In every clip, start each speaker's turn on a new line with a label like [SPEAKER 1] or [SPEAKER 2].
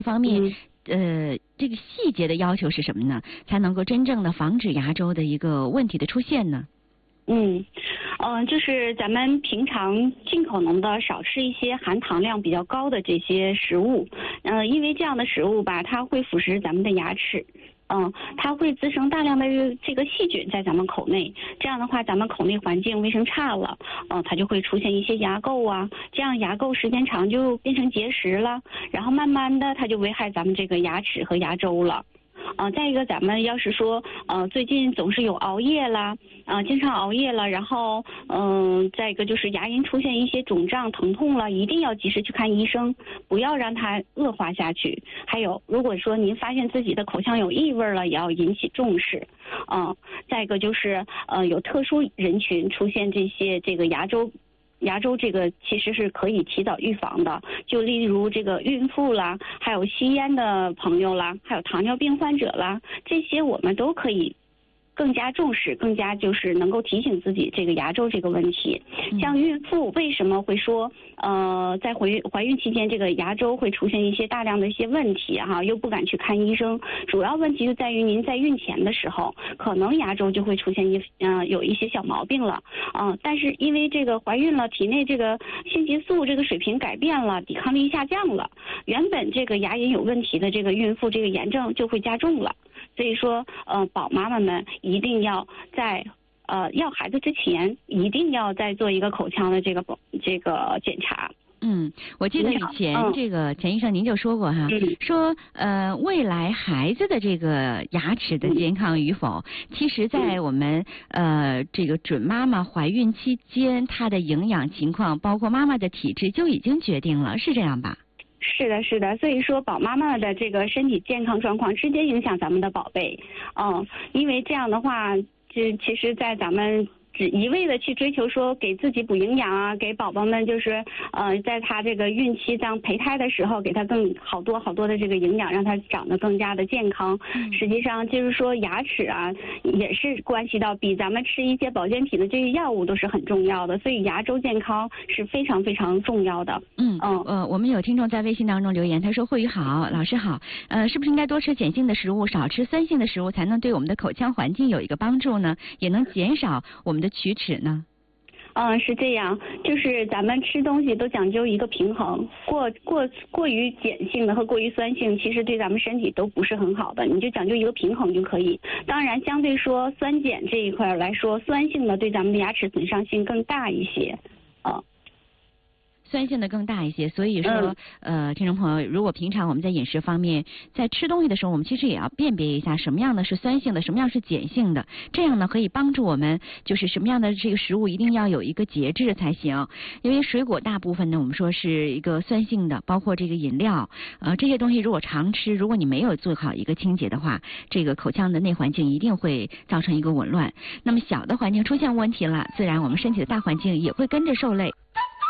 [SPEAKER 1] 方面，这个细节的要求是什么呢？才能够真正的防止牙周的一个问题的出现呢？
[SPEAKER 2] 就是咱们平常尽可能的少吃一些含糖量比较高的这些食物，因为这样的食物吧，它会腐蚀咱们的牙齿。它会滋生大量的这个细菌在咱们口内，这样的话咱们口内环境卫生差了，它就会出现一些牙垢啊，这样牙垢时间长就变成结石了，然后慢慢的它就危害咱们这个牙齿和牙周了。再一个，咱们要是说最近总是有熬夜啦，经常熬夜了，然后再一个就是牙龈出现一些肿胀疼痛了，一定要及时去看医生，不要让它恶化下去。还有，如果说您发现自己的口腔有异味了，也要引起重视。再一个就是有特殊人群出现这个牙周这个其实是可以提早预防的，就例如这个孕妇啦，还有吸烟的朋友啦，还有糖尿病患者啦，这些我们都可以更加重视，更加就是能够提醒自己这个牙周这个问题。像孕妇为什么会说在怀孕期间这个牙周会出现一些大量的一些问题又不敢去看医生，主要问题就在于您在孕前的时候可能牙周就会出现有一些小毛病了，但是因为这个怀孕了，体内这个性激素这个水平改变了，抵抗力下降了，原本这个牙龈有问题的这个孕妇这个炎症就会加重了。所以说宝妈妈们一定要在要孩子之前一定要再做一个口腔的这个检查。
[SPEAKER 1] 我记得以前这个钱医生您就说过说未来孩子的这个牙齿的健康与否，其实在我们这个准妈妈怀孕期间，她的营养情况包括妈妈的体质就已经决定了，是这样吧？
[SPEAKER 2] 是的，所以说宝妈妈的这个身体健康状况直接影响咱们的宝贝，因为这样的话，其实在咱们只一味的去追求说给自己补营养啊，给宝宝们就是在他这个孕期当胚胎的时候给他好多的这个营养，让他长得更加的健康。实际上就是说牙齿也是关系到比咱们吃一些保健品的这些药物都是很重要的，所以牙周健康是非常非常重要的。
[SPEAKER 1] 我们有听众在微信当中留言，他说慧宇好，老师好，是不是应该多吃碱性的食物，少吃酸性的食物，才能对我们的口腔环境有一个帮助呢？也能减少我们的龋齿呢？
[SPEAKER 2] 是这样，就是咱们吃东西都讲究一个平衡，过于碱性的和过于酸性，其实对咱们身体都不是很好的，你就讲究一个平衡就可以。当然，相对说酸碱这一块来说，酸性的对咱们的牙齿损伤性更大一些。
[SPEAKER 1] 酸性的更大一些，所以说听众朋友，如果平常我们在饮食方面，在吃东西的时候，我们其实也要辨别一下什么样的是酸性的，什么样是碱性的，这样呢可以帮助我们就是什么样的这个食物一定要有一个节制才行。因为水果大部分呢我们说是一个酸性的，包括这个饮料这些东西如果常吃，如果你没有做好一个清洁的话，这个口腔的内环境一定会造成一个紊乱，那么小的环境出现问题了，自然我们身体的大环境也会跟着受累。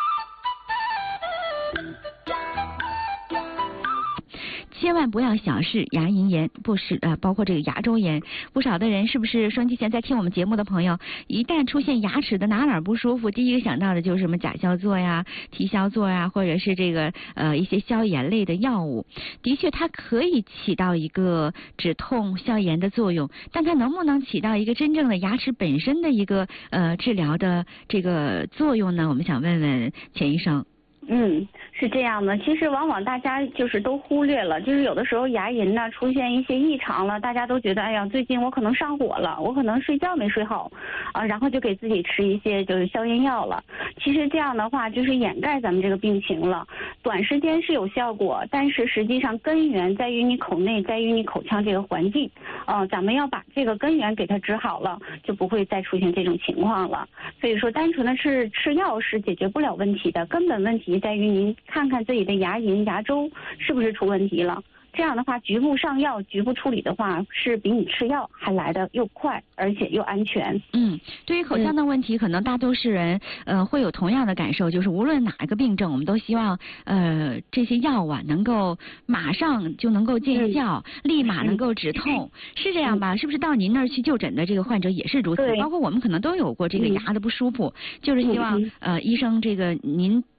[SPEAKER 1] 千万不要小视牙龈炎，包括这个牙周炎。不少的人是不是收音机前在听我们节目的朋友，一旦出现牙齿的哪不舒服，第一个想到的就是什么甲硝唑呀、蹄硝唑呀，或者是这个一些消炎类的药物。的确，它可以起到一个止痛消炎的作用，但它能不能起到一个真正的牙齿本身的一个治疗的这个作用呢？我们想问问钱医生。
[SPEAKER 2] 是这样的，其实往往大家就是都忽略了，就是有的时候牙龈呢出现一些异常了，大家都觉得哎呀最近我可能上火了，我可能睡觉没睡好然后就给自己吃一些就是消炎药了。其实这样的话就是掩盖咱们这个病情了，短时间是有效果，但是实际上根源在于你口内，在于你口腔这个环境咱们要把这个根源给它治好了，就不会再出现这种情况了。所以说单纯的吃药是解决不了问题的，根本问题在于您看看自己的牙龈牙周是不是出问题了，这样的话局部上药局部处理的话是比你吃药还来得又快而且又安全。
[SPEAKER 1] 对于口腔的问题可能大多数人会有同样的感受，就是无论哪一个病症我们都希望这些药能够马上就能够见效，立马能够止痛，是这样吧？是不是到您那儿去就诊的这个患者也是如此？包括我们可能都有过这个牙的不舒服，就是希望医生这个您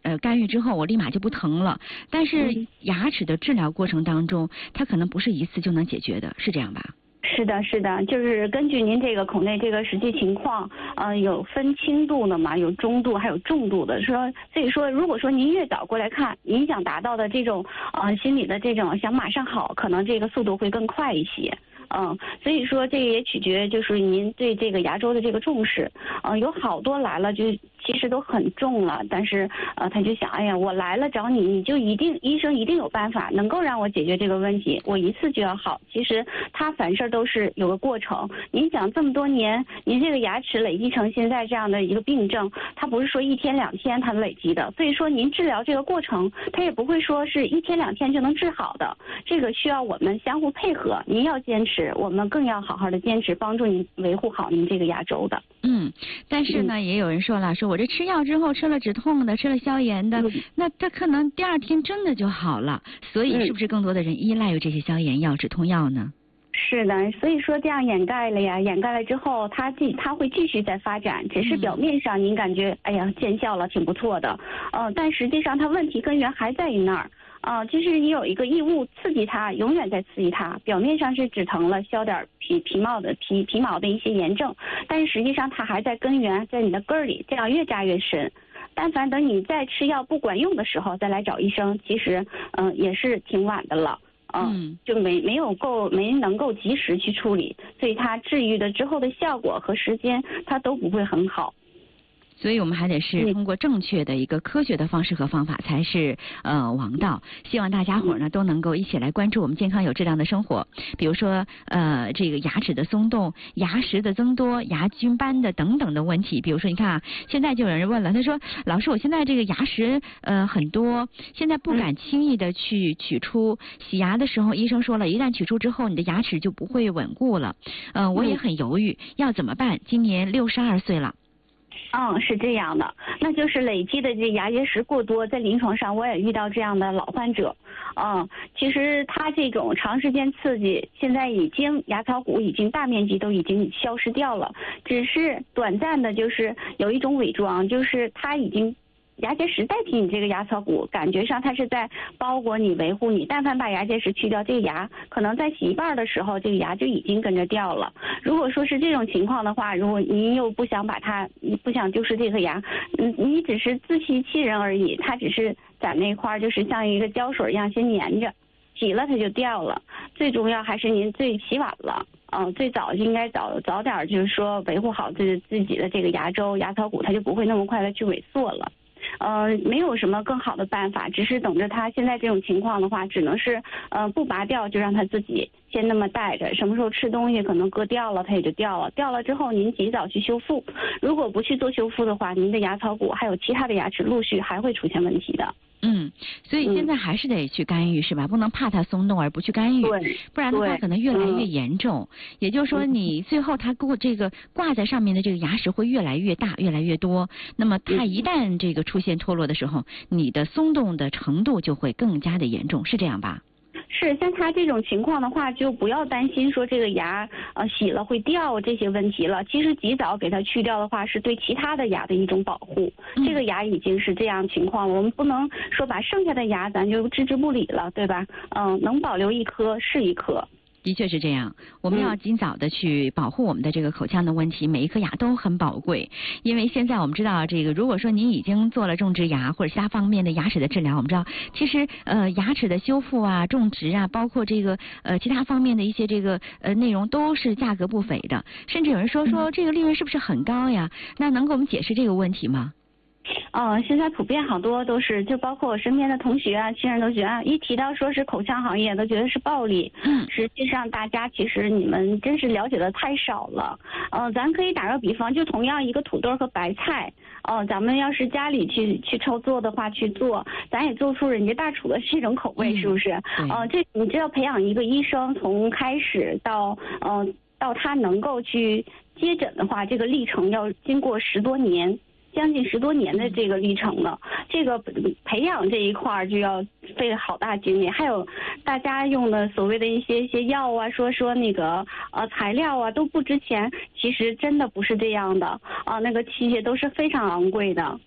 [SPEAKER 1] 干预之后，我立马就不疼了。但是牙齿的治疗过程当中，它可能不是一次就能解决的，是这样吧？
[SPEAKER 2] 是的，是的，就是根据您这个口内这个实际情况，有分轻度的嘛，有中度，还有重度的。所以说，如果说您越早过来看，您想达到的这种心理的这种想马上好，可能这个速度会更快一些。所以说这个也取决就是您对这个牙周的这个重视。有好多来了就其实都很重了，但是他就想，哎呀，我来了找你，你就医生一定有办法能够让我解决这个问题，我一次就要好。其实他凡事都是有个过程。您想这么多年，您这个牙齿累积成现在这样的一个病症，它不是说1天2天它累积的，所以说您治疗这个过程，它也不会说是1天2天就能治好的，这个需要我们相互配合。您要坚持，我们更要好好的坚持，帮助您维护好您这个牙周的。
[SPEAKER 1] 但是呢，也有人说了，说我这吃药之后吃了止痛的，吃了消炎的，那他可能第2天真的就好了，所以是不是更多的人依赖于这些消炎药、止痛药呢？
[SPEAKER 2] 是的，所以说这样掩盖了之后，它会继续在发展，只是表面上您感觉哎呀见效了，挺不错的，但实际上它问题根源还在于那儿。就是你有一个异物刺激它，永远在刺激它，表面上是止疼了，消点皮毛的一些炎症，但是实际上它还在根源，在你的根儿里，这样越扎越深。但凡等你再吃药不管用的时候再来找医生，其实也是挺晚的了。就没能够及时去处理，所以它治愈的之后的效果和时间它都不会很好。
[SPEAKER 1] 所以我们还得是通过正确的一个科学的方式和方法才是王道。希望大家伙呢都能够一起来关注我们健康有质量的生活。比如说这个牙齿的松动、牙石的增多、牙菌斑的等等的问题。比如说你看啊，现在就有人问了，他说老师，我现在这个牙石很多，现在不敢轻易的去取出。洗牙的时候医生说了，一旦取出之后你的牙齿就不会稳固了。我也很犹豫，要怎么办？今年62岁了。
[SPEAKER 2] 是这样的，那就是累积的这牙结石过多，在临床上我也遇到这样的老患者。其实他这种长时间刺激，现在已经牙槽骨已经大面积都已经消失掉了，只是短暂的就是有一种伪装，就是他已经牙结石代替你这个牙槽骨，感觉上它是在包裹你、维护你。但凡把牙结石去掉，这个牙可能在洗一半的时候，这个牙就已经跟着掉了。如果说是这种情况的话，如果您又不想不想丢失这颗牙，你只是自欺欺人而已，它只是在那块就是像一个胶水一样先粘着，洗了它就掉了。最重要还是您洗晚了。最早应该早点就是说维护好自己的这个牙周、牙槽骨，它就不会那么快的去萎缩了。没有什么更好的办法，只是等着他现在这种情况的话，只能是不拔掉，就让他自己先那么带着，什么时候吃东西可能割掉了，它也就掉了。掉了之后您及早去修复，如果不去做修复的话，您的牙槽骨还有其他的牙齿陆续还会出现问题的。
[SPEAKER 1] 所以现在还是得去干预，是吧？不能怕它松动而不去干预，不然的话可能越来越严重。也就是说，你最后它这个挂在上面的这个牙石会越来越大、越来越多。那么它一旦这个出现脱落的时候，你的松动的程度就会更加的严重，是这样吧？
[SPEAKER 2] 是，像他这种情况的话，就不要担心说这个牙洗了会掉这些问题了。其实及早给它去掉的话，是对其他的牙的一种保护。这个牙已经是这样情况，我们不能说把剩下的牙咱就置之不理了，对吧？能保留一颗是一颗。
[SPEAKER 1] 的确是这样，我们要尽早的去保护我们的这个口腔的问题，每一颗牙都很宝贵。因为现在我们知道，这个如果说您已经做了种植牙或者其他方面的牙齿的治疗，我们知道其实牙齿的修复啊、种植啊，包括这个其他方面的一些这个内容都是价格不菲的，甚至有人说这个利润是不是很高呀？那能给我们解释这个问题吗？
[SPEAKER 2] 现在普遍好多都是，就包括我身边的同学啊、亲人都觉得一提到说是口腔行业，都觉得是暴利。实际上大家其实你们真是了解的太少了。咱可以打个比方，就同样一个土豆和白菜，咱们要是家里去操作的话去做，咱也做出人家大厨的这种口味，是不是？这你知道培养一个医生从开始到他能够去接诊的话，这个历程要经过10多年。将近10多年的这个历程了，这个培养这一块就要费好大精力，还有大家用的所谓的一些药啊，说那个材料啊都不值钱，其实真的不是这样的那个器械都是非常昂贵的。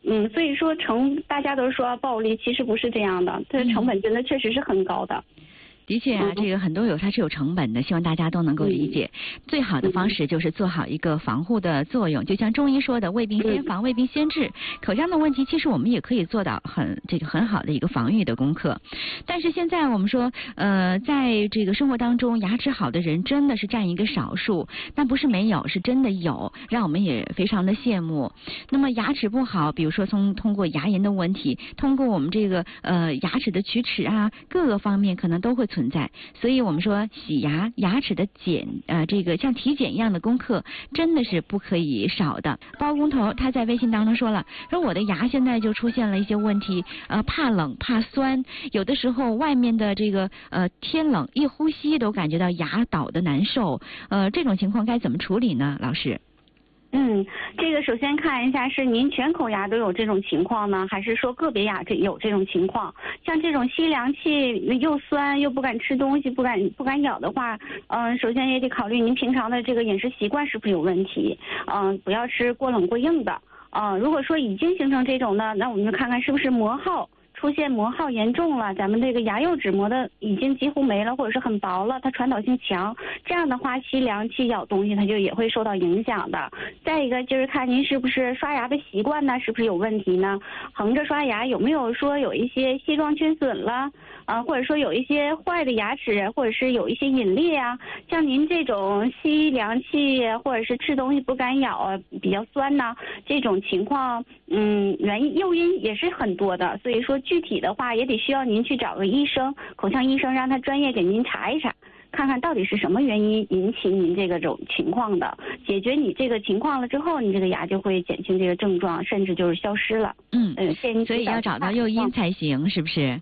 [SPEAKER 2] 所以说大家都说暴利，其实不是这样的，它的成本真的确实是很高的。
[SPEAKER 1] 的确啊，这个很多它是有成本的，希望大家都能够理解。最好的方式就是做好一个防护的作用，就像中医说的，未病先防，未病先治。口腔的问题，其实我们也可以做到很好的一个防御的功课。但是现在我们说，在这个生活当中，牙齿好的人真的是占一个少数，但不是没有，是真的有，让我们也非常的羡慕。那么牙齿不好，比如说通过牙龈的问题，通过我们这个牙齿的龋齿啊，各个方面可能都会存在，所以我们说洗牙、牙齿的这个像体检一样的功课，真的是不可以少的。包工头他在微信当中说了，说我的牙现在就出现了一些问题，怕冷、怕酸，有的时候外面的这个天冷，一呼吸都感觉到牙倒的难受，这种情况该怎么处理呢，老师？
[SPEAKER 2] 这个首先看一下是您全口牙都有这种情况呢，还是说个别牙有这种情况？像这种吸凉气又酸又不敢吃东西、不敢咬的话，首先也得考虑您平常的这个饮食习惯是不是有问题。不要吃过冷过硬的。如果说已经形成这种呢，那我们就看看是不是磨耗。出现磨耗严重了，咱们这个牙釉质磨的已经几乎没了，或者是很薄了，它传导性强，这样的话吸凉气咬东西它就也会受到影响的。再一个就是看您是不是刷牙的习惯呢，是不是有问题呢？横着刷牙有没有说有一些蟹状缺损了或者说有一些坏的牙齿，或者是有一些隐裂啊，像您这种吸凉气或者是吃东西不敢咬啊，比较酸呢，这种情况诱因也是很多的，所以说具体的话也得需要您去找个医生，口腔医生，让他专业给您查一查，看看到底是什么原因引起您这种情况的，解决你这个情况了之后，你这个牙就会减轻这个症状，甚至就是消失了。
[SPEAKER 1] 所以要找到诱因才行，是不是？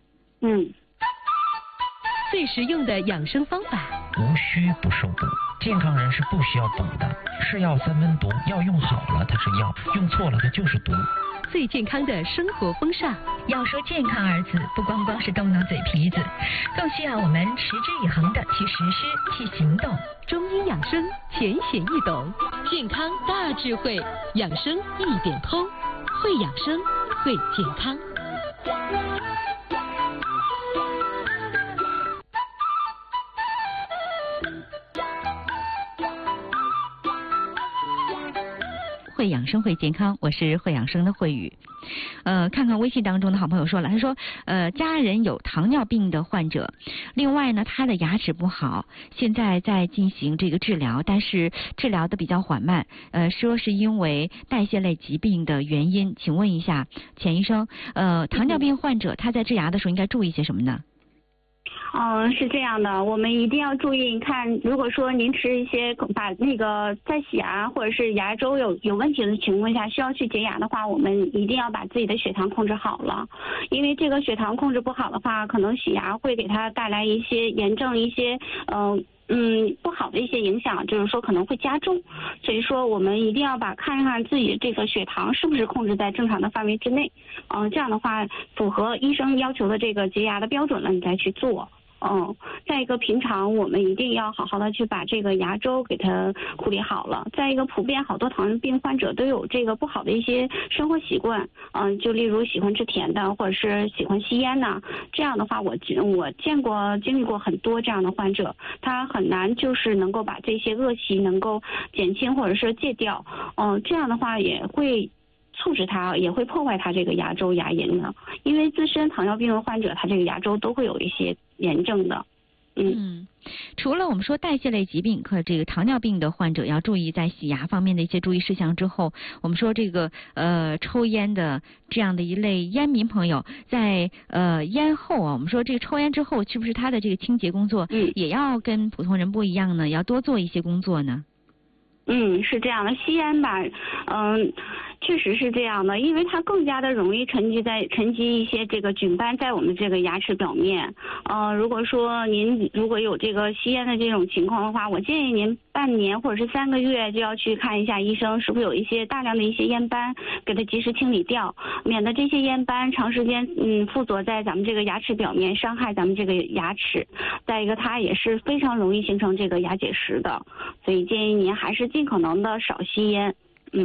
[SPEAKER 3] 最实用的养生方法，
[SPEAKER 4] 无需不受毒。健康人是不需要毒的，是药三分毒，药用好了它是药，用错了它就是毒。
[SPEAKER 3] 最健康的生活风尚。
[SPEAKER 5] 要说健康二字，不光光是动动嘴皮子，更需要我们持之以恒的去实施、去行动。
[SPEAKER 3] 中医养生浅显易懂，健康大智慧，养生一点通，会养生，会健康。
[SPEAKER 1] 会养生会健康，我是会养生的慧宇。看看微信当中的好朋友说了，他说家人有糖尿病的患者，另外呢他的牙齿不好，现在在进行这个治疗，但是治疗的比较缓慢，说是因为代谢类疾病的原因。请问一下钱医生，糖尿病患者他在治牙的时候应该注意些什么呢？
[SPEAKER 2] 是这样的，我们一定要注意。你看，如果说您吃一些把那个在洗牙或者是牙周有问题的情况下，需要去洁牙的话，我们一定要把自己的血糖控制好了。因为这个血糖控制不好的话，可能洗牙会给它带来一些炎症，一些不好的一些影响，就是说可能会加重。所以说我们一定要看看自己这个血糖是不是控制在正常的范围之内。这样的话符合医生要求的这个洁牙的标准了，你再去做。再一个，平常我们一定要好好的去把这个牙周给它护理好了。再一个，普遍好多糖尿病患者都有这个不好的一些生活习惯，就例如喜欢吃甜的，或者是喜欢吸烟呐。这样的话，我经历过很多这样的患者，他很难就是能够把这些恶习能够减轻或者是戒掉。这样的话也会促使它，也会破坏它这个牙周牙龈的，因为自身糖尿病的患者，他这个牙周都会有一些炎症的。
[SPEAKER 1] 除了我们说代谢类疾病和这个糖尿病的患者要注意在洗牙方面的一些注意事项之后，我们说这个抽烟的这样的一类烟民朋友，在烟后我们说这个抽烟之后，是不是他的这个清洁工作也要跟普通人不一样呢？要多做一些工作呢？
[SPEAKER 2] 是这样的，吸烟吧，确实是这样的，因为它更加的容易沉积一些这个菌斑在我们这个牙齿表面。如果说您如果有这个吸烟的这种情况的话，我建议您半年或者是3个月就要去看一下医生，是不是有一些大量的一些烟斑，给它及时清理掉，免得这些烟斑长时间附着在咱们这个牙齿表面，伤害咱们这个牙齿。再一个，它也是非常容易形成这个牙结石的，所以建议您还是尽可能的少吸烟。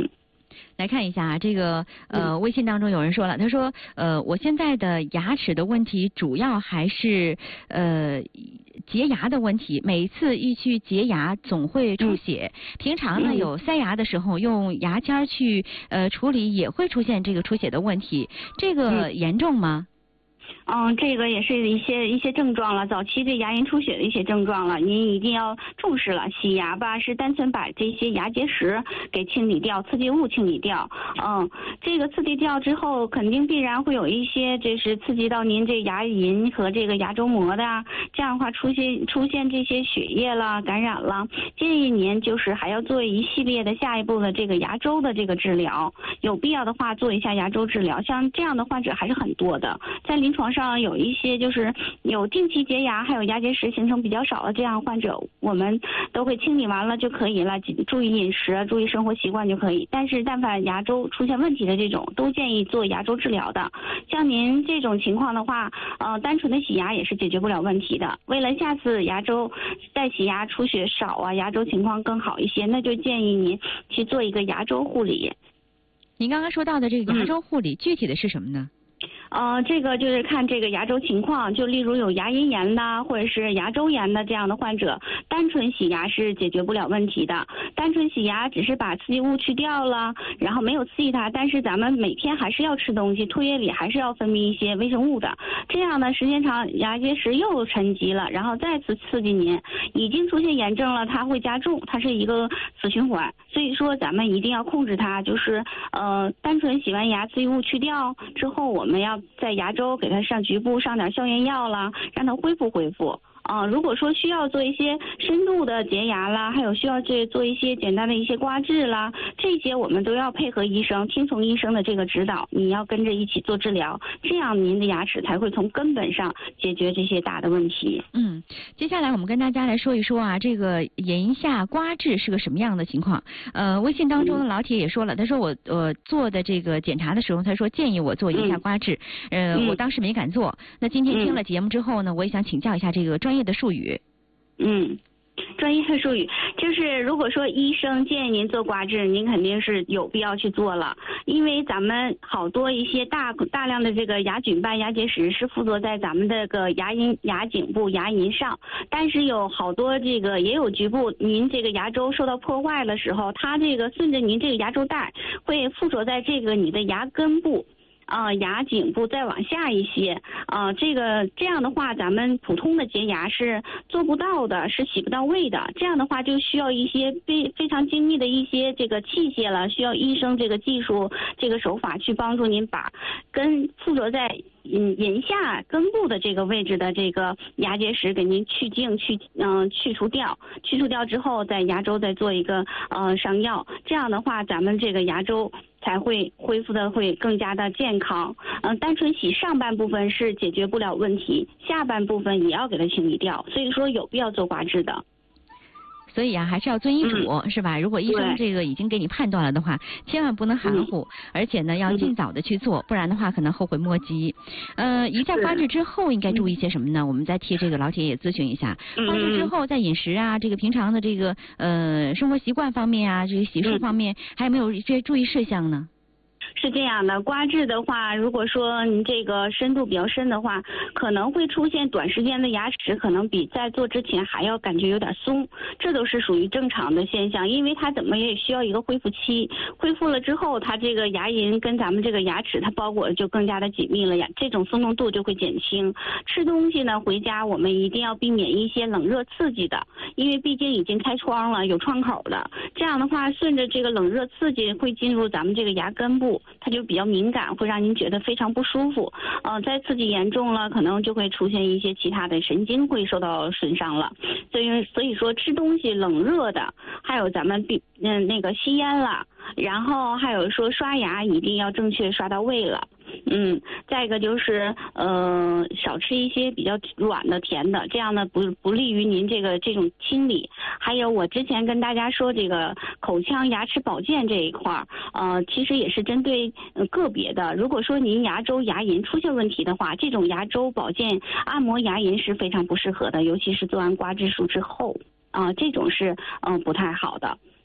[SPEAKER 1] 来看一下啊，这个微信当中有人说了，他说我现在的牙齿的问题主要还是洁牙的问题，每次一去洁牙总会出血，平常呢有塞牙的时候用牙签去处理也会出现这个出血的问题，这个严重吗？
[SPEAKER 2] 这个也是一些症状了，早期这牙龈出血的一些症状了，您一定要重视了。洗牙吧，是单纯把这些牙结石给清理掉，刺激物清理掉。这个刺激掉之后，肯定必然会有一些这是刺激到您这牙龈和这个牙周膜的，这样的话出现这些血液了、感染了，建议您就是还要做一系列的下一步的这个牙周的这个治疗，有必要的话做一下牙周治疗。像这样的患者还是很多的，在临床上有一些就是有定期洁牙，还有牙结石形成比较少的这样患者，我们都会清理完了就可以了，注意饮食，注意生活习惯就可以。但是但凡牙周出现问题的这种，都建议做牙周治疗的。像您这种情况的话，单纯的洗牙也是解决不了问题的。为了下次牙周再洗牙出血少啊，牙周情况更好一些，那就建议您去做一个牙周护理。
[SPEAKER 1] 您刚刚说到的这个牙周护理，具体的是什么呢？
[SPEAKER 2] 这个就是看这个牙周情况，就例如有牙龈炎的或者是牙周炎的这样的患者，单纯洗牙是解决不了问题的。单纯洗牙只是把刺激物去掉了，然后没有刺激它，但是咱们每天还是要吃东西，唾液里还是要分泌一些微生物的。这样呢，时间长牙结石又沉积了，然后再次刺激您，已经出现炎症了，它会加重，它是一个死循环。所以说咱们一定要控制它，就是单纯洗完牙刺激物去掉之后，我们要在牙周给它上局部上点消炎药啦，让它恢复。如果说需要做一些深度的洁牙啦，还有需要做一些简单的一些刮治啦，这些我们都要配合医生，听从医生的这个指导，你要跟着一起做治疗，这样您的牙齿才会从根本上解决这些大的问题。
[SPEAKER 1] 接下来我们跟大家来说一说啊，这个龈下刮治是个什么样的情况？微信当中的老铁也说了，他说我做的这个检查的时候，他说建议我做龈下刮治，我当时没敢做。那今天听了节目之后呢，我也想请教一下这个专业的术语。
[SPEAKER 2] 专业术语就是如果说医生建议您做刮治，您肯定是有必要去做了，因为咱们好多一些大量的这个牙菌斑、牙结石是附着在咱们这个牙颈部、牙龈上，但是有好多这个也有局部，您这个牙周受到破坏的时候，它这个顺着您这个牙周带会附着在这个你的牙根部。牙颈部再往下一些，这样的话，咱们普通的洁牙是做不到的，是洗不到位的。这样的话，就需要一些非常精密的一些这个器械了，需要医生这个技术、这个手法去帮助您把附着在龈下根部的这个位置的这个牙结石给您去净去除掉之后，在牙周再做一个上药。这样的话，咱们这个牙周才会恢复的会更加的健康。单纯洗上半部分是解决不了问题，下半部分也要给它清理掉，所以说有必要做刮治的。
[SPEAKER 1] 所以啊，还是要遵医嘱，是吧？如果医生这个已经给你判断了的话，千万不能含糊，而且呢，要尽早的去做，不然的话可能后悔莫及。一下刮治之后应该注意些什么呢？我们再替这个老铁也咨询一下。刮治之后，在饮食啊，这个平常的这个生活习惯方面啊，这个洗漱方面，还有没有这些注意事项呢？
[SPEAKER 2] 是这样的，刮治的话，如果说您这个深度比较深的话，可能会出现短时间的牙齿可能比在做之前还要感觉有点松，这都是属于正常的现象，因为它怎么也需要一个恢复期，恢复了之后，它这个牙龈跟咱们这个牙齿它包裹就更加的紧密了，这种松动度就会减轻。吃东西呢，回家我们一定要避免一些冷热刺激的，因为毕竟已经开窗了，有窗口的，这样的话顺着这个冷热刺激会进入咱们这个牙根部，它就比较敏感，会让您觉得非常不舒服。再刺激严重了，可能就会出现一些其他的神经会受到损伤了。所以说吃东西冷热的，还有咱们那个吸烟了，然后还有说刷牙一定要正确刷到位了。再一个就是少吃一些比较软的甜的，这样呢不利于您这种清理。还有我之前跟大家说这个口腔牙齿保健这一块其实也是针对个别的，如果说您牙周牙龈出现问题的话，这种牙周保健按摩牙龈是非常不适合的，尤其是做完刮治术之后这种是不太好的。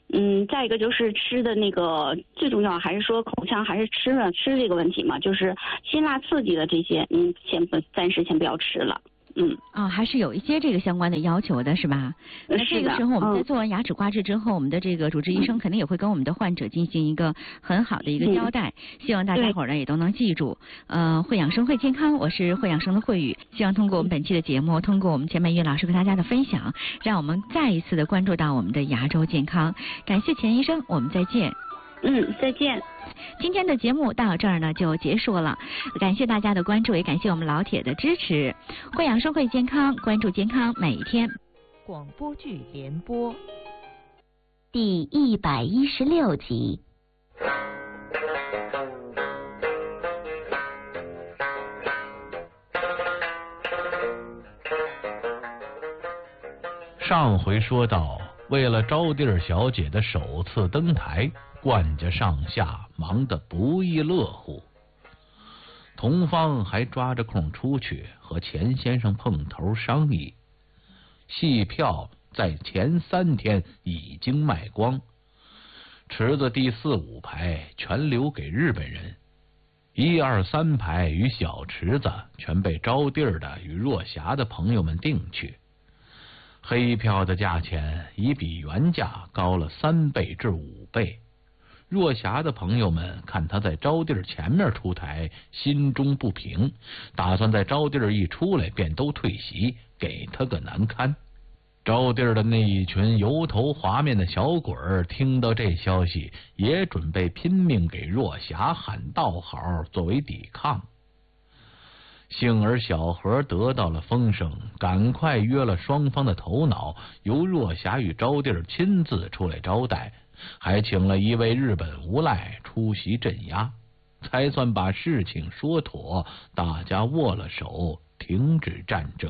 [SPEAKER 2] 再一个就是吃的那个最重要还是说口腔还是吃这个问题嘛，就是辛辣刺激的这些，暂时先不要吃了。
[SPEAKER 1] 还是有一些这个相关的要求的，是吧？那这个时候我们在做完牙齿刮治之后，我们的这个主治医生肯定也会跟我们的患者进行一个很好的一个交代，希望大家伙儿呢也都能记住。会养生会健康，我是会养生的慧宇，希望通过我们本期的节目，通过我们钱美玉老师和大家的分享，让我们再一次的关注到我们的牙周健康。感谢钱医生，我们再见。
[SPEAKER 2] 再见。
[SPEAKER 1] 今天的节目到这儿呢就结束了，感谢大家的关注，也感谢我们老铁的支持。会养生会健康，关注健康每一天。
[SPEAKER 3] 广播剧联播
[SPEAKER 6] 第116集。
[SPEAKER 7] 上回说到，为了招娣儿小姐的首次登台，冠家上下忙得不亦乐乎。童芳还抓着空出去和钱先生碰头商议，戏票在前3天已经卖光，池子第4、5排全留给日本人，1、2、3排与小池子全被招娣儿的与若霞的朋友们订去。黑票的价钱已比原价高了3倍至5倍。若霞的朋友们看他在招娣儿前面出台，心中不平，打算在招娣儿一出来便都退席，给他个难堪。招娣儿的那一群油头滑面的小鬼儿听到这消息，也准备拼命给若霞喊道好作为抵抗。幸而小何得到了风声，赶快约了双方的头脑，由若霞与招娣儿亲自出来招待，还请了一位日本无赖出席镇压，才算把事情说妥，大家握了手，停止战争。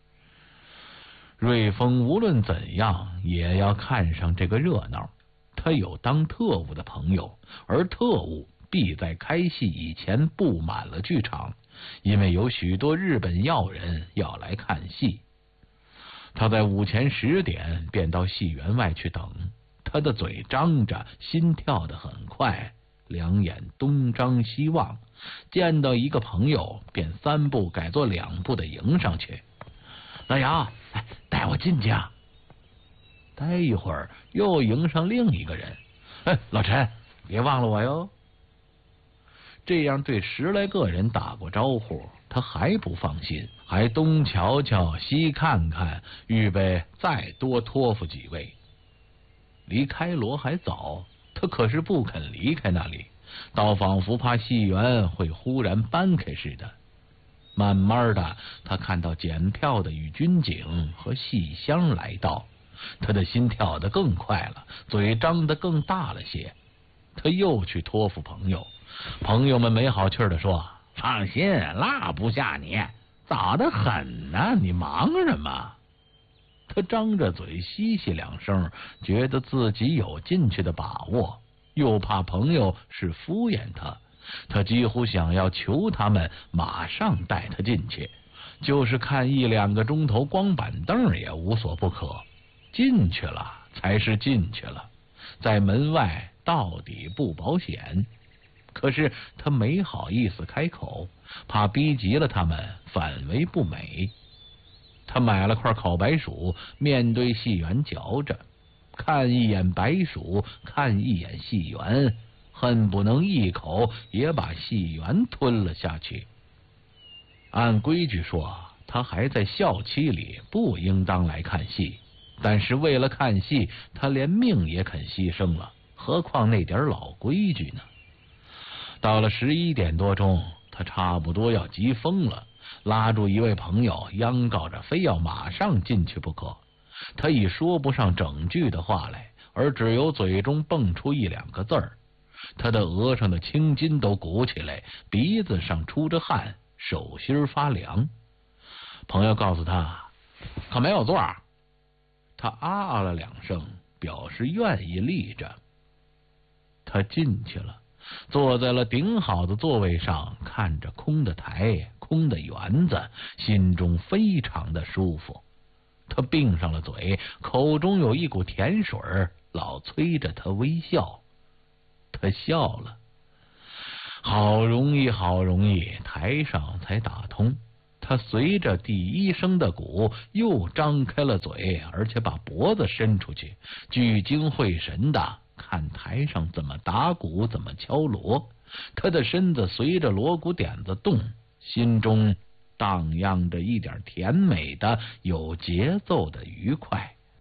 [SPEAKER 7] 瑞丰无论怎样也要看上这个热闹，他有当特务的朋友，而特务必在开戏以前布满了剧场，因为有许多日本要人要来看戏。他在午前10点便到戏园外去等，他的嘴张着，心跳得很快，两眼东张西望，见到一个朋友便3步改作2步的迎上去。老杨，带我进去啊！待一会儿又迎上另一个人，老陈，别忘了我哟。这样对10来个人打过招呼，他还不放心，还东瞧瞧西看看，预备再多托付几位。离开罗还早，他可是不肯离开那里，倒仿佛怕戏园会忽然搬开似的。慢慢的，他看到检票的与军警和戏箱来到，他的心跳得更快了，嘴张得更大了些。他又去托付朋友，朋友们没好气的说：“放心，落不下你，早得很呢，你忙什么？”他张着嘴嘻嘻2声，觉得自己有进去的把握，又怕朋友是敷衍他，他几乎想要求他们马上带他进去，就是看1、2个钟头光板凳也无所不可。进去了才是进去了，在门外到底不保险。可是他没好意思开口，怕逼急了他们，反为不美。他买了块烤白薯，面对戏园嚼着，看一眼白薯，看一眼戏园，恨不能一口也把戏园吞了下去。按规矩说，他还在校期里不应当来看戏，但是为了看戏，他连命也肯牺牲了，何况那点老规矩呢？到了11点多钟，他差不多要急疯了，拉住一位朋友，央告着非要马上进去不可。他已说不上整句的话来，而只有嘴中蹦出1、2个字儿。他的额上的青筋都鼓起来，鼻子上出着汗，手心发凉。朋友告诉他可没有座，他啊了2声，表示愿意立着。他进去了，坐在了顶好的座位上，看着空的台，空的园子，心中非常的舒服。他并上了嘴，口中有一股甜水老催着他微笑。他笑了，好容易，台上才打通。他随着第一声的鼓又张开了嘴，而且把脖子伸出去，聚精会神的看台上怎么打鼓，怎么敲锣。他的身子随着锣鼓点子动，心中荡漾着一点甜美的、有节奏的愉快。